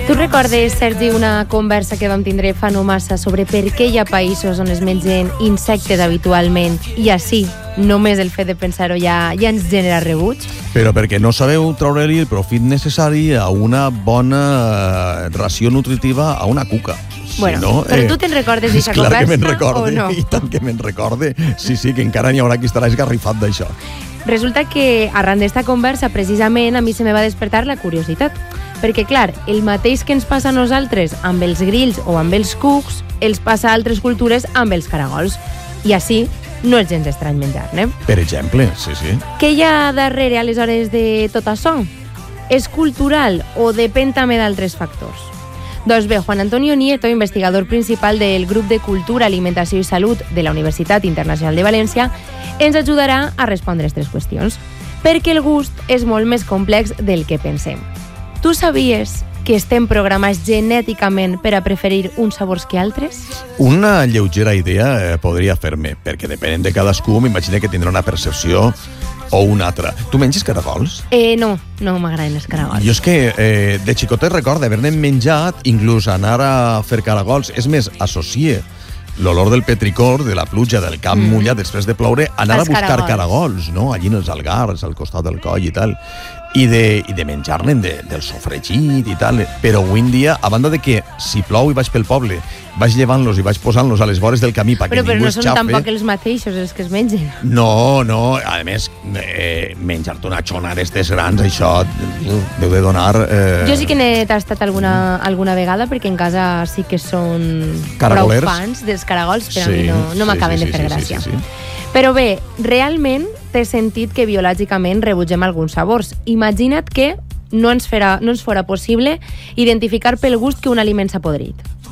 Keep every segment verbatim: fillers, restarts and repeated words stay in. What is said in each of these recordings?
Tu recordes, Sergi, una conversa que vam tindre fa no massa sobre per què hi ha països on es mengen insectes habitualment i així, només el fet de pensar-ho ja, ja ens genera rebuig? Però perquè no sabeu treure-li el profit necessari a una bona ració nutritiva a una cuca. Bueno, si no, però eh, tu te'n recordes d'aquesta clar conversa que me'n recorde, o no? I tant que me'n recorde. Sí, sí, que encara n'hi haurà qui estarà esgarrifat d'això. Resulta que arran d'esta conversa, precisament, a mi se me va despertar la curiositat. Perquè, clar, el mateix que ens passa a nosaltres amb els grills o amb els cucs, els passa a altres cultures amb els caragols. I així, no és gens estrany menjar-ne. Per exemple, sí, sí. Què hi ha darrere, aleshores, de tot això? És cultural o depèn també d'altres factors? Doncs bé, Juan Antonio Nieto, investigador principal del Grup de Cultura, Alimentació i Salut de la Universitat Internacional de València, ens ajudarà a respondre aquestes qüestions, perquè el gust és molt més complex del que pensem. Tu sabies que estem programats genèticament per a preferir uns sabors que altres? Una lleugera idea eh, podria fer-me, perquè depenent de cadascú, m'imagino que tindrà una percepció o una altra. Tu menges caragols? Eh, no, no m'agraden els caragols. Jo és que eh, de xicotet recordo haver-ne menjat, inclús anar a fer caragols. És més, associe l'olor del petricor, de la pluja, del camp mm. mullat després de ploure, anar Els a buscar caragols. caragols, no? Allí en els algars, al costat del coll i tal. I de, i de menjar-ne de, del sofregit i tal. Però avui en dia, a banda de que si plou i vaig pel poble, vaig llevant-los i vaig posant-los a les vores del camí perquè però, però ningú no es són xafe. tampoc els mateixos els que es mengen. No, no, a més, eh, menjar-te una xona d'estes grans, això deu de donar... Eh... Jo sí que n'he tastat alguna, alguna vegada, perquè en casa sí que són Caragolers. prou fans dels caragols, però Sí, a mi no, no sí, m'acaben sí, de fer sí, gràcia. sí, sí, sí. Però bé, realment té sentit que biològicament rebutgem alguns sabors. Imagina't que no ens, farà, no ens fora possible identificar pel gust que un aliment s'ha podrit.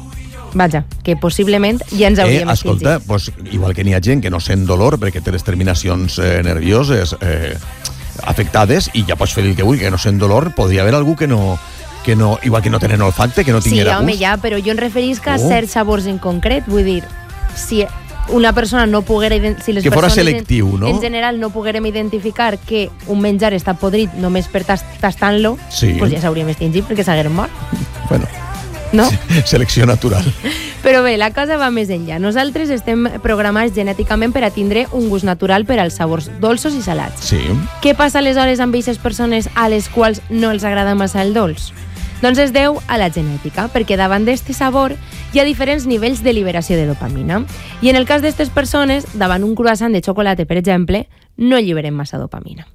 Vaja, que possiblement ja ens hauríem eh, escolta, extingit. pues, igual que n'hi ha gent que no sent dolor perquè té les terminacions eh, nervioses eh, afectades i ja pots fer el que vulgui, que no sent dolor, podria haver algú que no... que no, igual que no tenen olfacte, que no Sí, tinguera home, gust. ja, però jo em referisc a Oh. certs sabors en concret. Vull dir, si una persona no poguera... ident- Si les Que fora persones selectiu, en, no? En general no poguérem identificar que un menjar està podrit només per tas- tastant-lo, Sí. doncs ja s'hauríem extingit perquè s'hagueren mort, Bueno, no? selecció natural. Però bé, la cosa va més enllà. Nosaltres estem programats genèticament per a tindre un gust natural per als sabors dolços i salats. Sí. Què passa aleshores amb aquestes persones a les quals no els agrada massa el dolç? Doncs es deu a la genètica, perquè davant d'aquest sabor hi ha diferents nivells de liberació de dopamina. I en el cas d'aquestes persones, davant un croissant de xocolata, per exemple, no lliberem massa dopamina.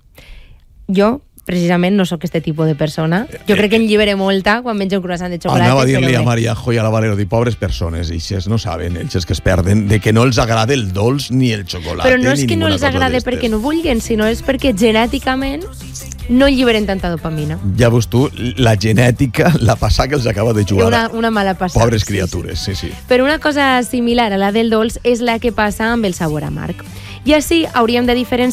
Jo, precisament, no sóc aquest tipus de persona. Jo crec que en lliberé molta quan menjo un croissant de xocolata. Anava a dir-li però a bé. Mariajo i a la Valero, dir, pobres persones, eixes no saben, ells que es perden, de que no els agrada el dolç ni el xocolata. Però no és ni que no ninguna els cosa agrade d'estes. perquè no vulguin, sinó és perquè genèticament no lliberen tanta dopamina. Ja veus tu, la genètica, la passada que els acaba de jugar. Una, una mala passada. Pobres sí, criatures, sí, sí. Però una cosa similar a la del dolç és la que passa amb el sabor amarg. I així hauríem de diferenciar